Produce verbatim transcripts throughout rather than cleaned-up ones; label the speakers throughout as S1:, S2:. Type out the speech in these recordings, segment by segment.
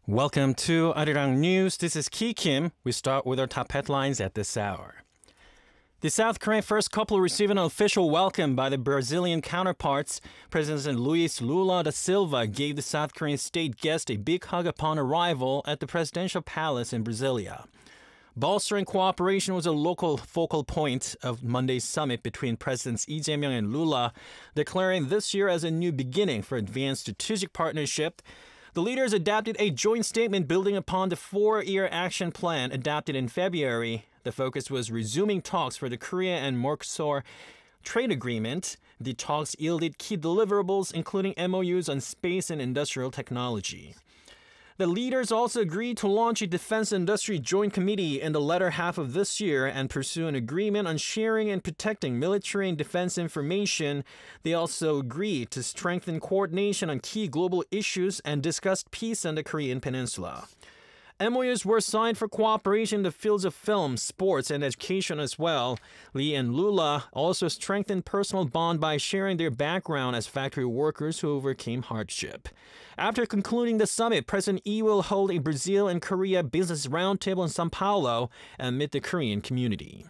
S1: Welcome to Arirang News. This is Ki Kim. We start with our top headlines at this hour. The South Korean first couple received an official welcome by the Brazilian counterparts. President Luiz Lula da Silva gave the South Korean state guest a big hug upon arrival at the presidential palace in Brasilia. Bolstering cooperation was a local focal point of Monday's summit between Presidents Lee Jae-myung and Lula, declaring this year as a new beginning for advanced strategic partnership. The leaders adopted a joint statement building upon the four-year action plan adopted in February. The focus was resuming talks for the Korea and Mercosur trade agreement. The talks yielded key deliverables, including M O Us on space and industrial technology. The leaders also agreed to launch a defense industry joint committee in the latter half of this year and pursue an agreement on sharing and protecting military and defense information. They also agreed to strengthen coordination on key global issues and discussed peace on the Korean Peninsula. M O Us were signed for cooperation in the fields of film, sports, and education as well. Lee and Lula also strengthened personal bond by sharing their background as factory workers who overcame hardship. After concluding the summit, President Lee will hold a Brazil and Korea business roundtable in São Paulo and meet the Korean community.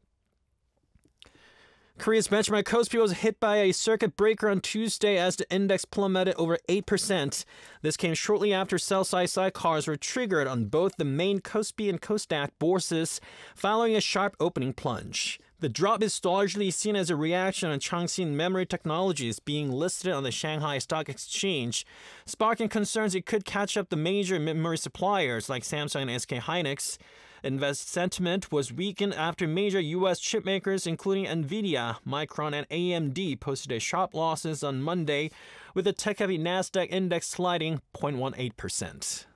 S1: Korea's benchmark Kospi was hit by a circuit breaker on Tuesday as the index plummeted over eight percent. This came shortly after sell-side sidecars were triggered on both the main Kospi and Kosdaq bourses, following a sharp opening plunge. The drop is largely seen as a reaction on Changxin Memory Technologies being listed on the Shanghai Stock Exchange, sparking concerns it could catch up the major memory suppliers like Samsung and S K Hynix. Invest sentiment was weakened after major U S chipmakers including Nvidia, Micron, and A M D posted sharp losses on Monday, with the tech-heavy Nasdaq index sliding zero point one eight percent.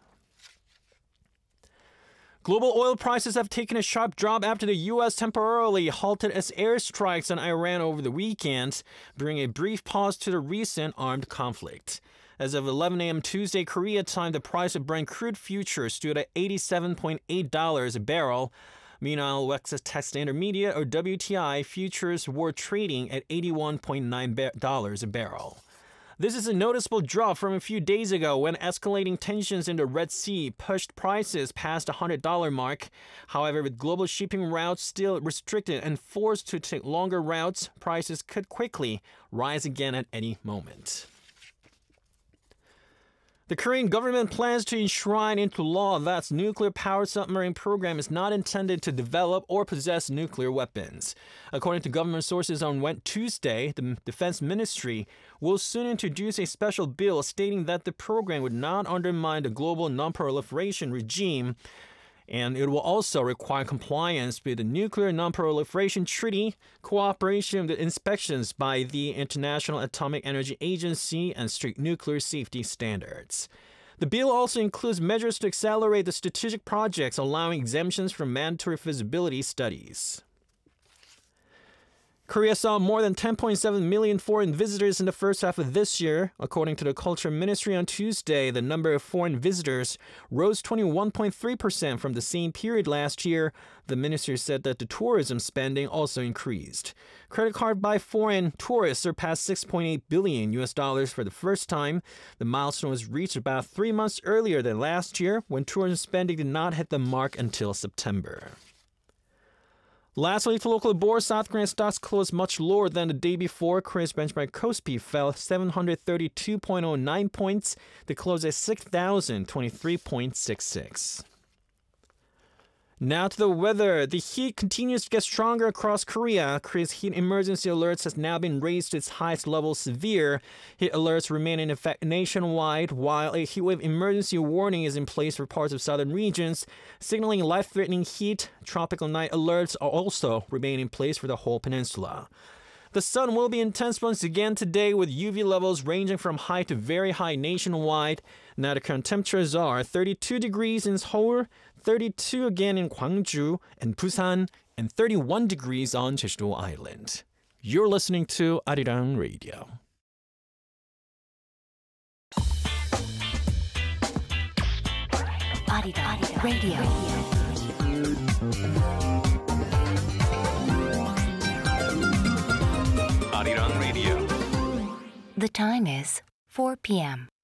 S1: Global oil prices have taken a sharp drop after the U S temporarily halted its airstrikes on Iran over the weekend, bringing a brief pause to the recent armed conflict. As of eleven a.m. Tuesday Korea time, the price of Brent crude futures stood at eighty-seven point eight dollars a barrel. Meanwhile, West Texas Intermediate, or W T I, futures were trading at eighty-one point nine dollars a barrel. This is a noticeable drop from a few days ago when escalating tensions in the Red Sea pushed prices past the one hundred dollars mark. However, with global shipping routes still restricted and forced to take longer routes, prices could quickly rise again at any moment. The Korean government plans to enshrine into law that nuclear-powered submarine program is not intended to develop or possess nuclear weapons. According to government sources on Tuesday, the Defense Ministry will soon introduce a special bill stating that the program would not undermine the global non-proliferation regime, and it will also require compliance with the Nuclear Non-Proliferation Treaty, cooperation with inspections by the International Atomic Energy Agency, and strict nuclear safety standards. The bill also includes measures to accelerate the strategic projects, allowing exemptions from mandatory feasibility studies. Korea saw more than ten point seven million foreign visitors in the first half of this year. According to the Culture Ministry on Tuesday, the number of foreign visitors rose twenty-one point three percent from the same period last year. The ministry said that the tourism spending also increased. Credit card by foreign tourists surpassed six point eight billion U S dollars for the first time. The milestone was reached about three months earlier than last year, when tourism spending did not hit the mark until September. Lastly, to local bourse, South Korean stocks closed much lower than the day before. Korea's benchmark Kospi fell seven hundred thirty-two point zero nine points to close at six thousand twenty-three point six six. Now to the weather. The heat continues to get stronger across Korea. Korea's heat emergency alerts has now been raised to its highest level, severe. Heat alerts remain in effect nationwide, while a heatwave emergency warning is in place for parts of southern regions, signaling life-threatening heat. Tropical night alerts are also remain in place for the whole peninsula. The sun will be intense once again today, with U V levels ranging from high to very high nationwide. Now the current temperatures are thirty-two degrees in Seoul, thirty-two again in Gwangju and Busan, and thirty-one degrees on Jeju Island. You're listening to Arirang Radio.
S2: Arirang Radio.
S3: Arirang Radio.
S2: The time is four p.m.